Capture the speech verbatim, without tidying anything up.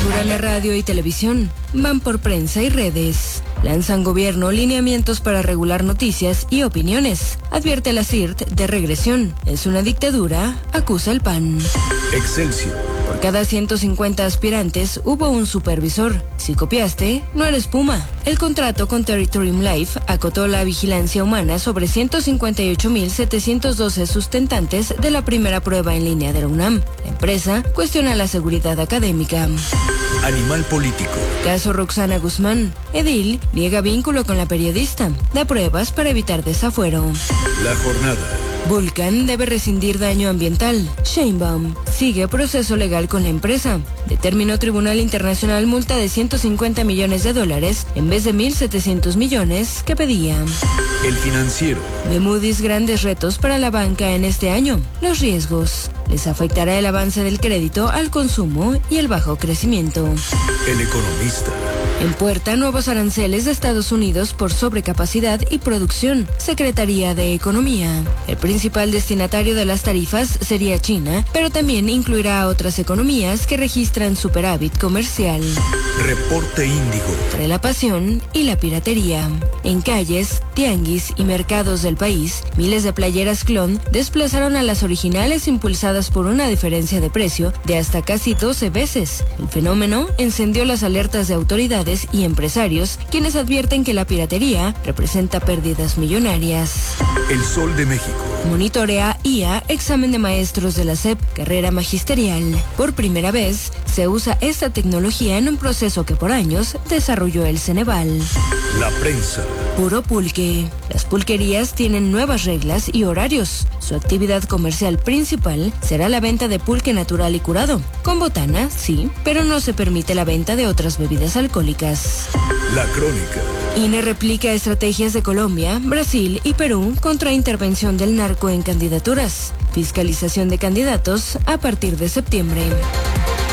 censuran la radio y televisión. Van por prensa y redes. Lanzan gobierno lineamientos para regular noticias y opiniones. Advierte la C I R T de regresión. Es una dictadura, acusa el P A N. Excelsior. Por cada ciento cincuenta aspirantes hubo un supervisor. Si copiaste, no eres Puma. El contrato con Territorium Life acotó la vigilancia humana sobre ciento cincuenta y ocho mil setecientos doce sustentantes de la primera prueba en línea de la UNAM. La empresa cuestiona la seguridad académica. Animal político. Caso Roxana Guzmán. Edil niega vínculo con la periodista. Da pruebas para evitar desafuero. La jornada. Vulcan debe rescindir daño ambiental. Sheinbaum sigue proceso legal con la empresa. Determinó Tribunal Internacional multa de ciento cincuenta millones de dólares en vez de mil setecientos millones que pedía. El Financiero. De Moody's grandes retos para la banca en este año. Los riesgos. Les afectará el avance del crédito al consumo y el bajo crecimiento. El Economista. En puerta, nuevos aranceles de Estados Unidos por sobrecapacidad y producción. Secretaría de Economía. El principal destinatario de las tarifas sería China, pero también incluirá a otras economías que registran superávit comercial. Reporte Índigo. Entre la pasión y la piratería. En calles, tianguis y mercados del país, miles de playeras clon desplazaron a las originales impulsadas por una diferencia de precio de hasta casi doce veces. El fenómeno encendió las alertas de autoridades y empresarios, quienes advierten que la piratería representa pérdidas millonarias. El Sol de México. Monitorea I A examen de maestros de la S E P, carrera magisterial. Por primera vez, se usa esta tecnología en un proceso que por años desarrolló el Ceneval. La prensa. Puro pulque. Las pulquerías tienen nuevas reglas y horarios. Su actividad comercial principal será la venta de pulque natural y curado. Con botana, sí, pero no se permite la venta de otras bebidas alcohólicas. La Crónica. I N E replica estrategias de Colombia, Brasil y Perú contra intervención del narco en candidaturas. Fiscalización de candidatos a partir de septiembre.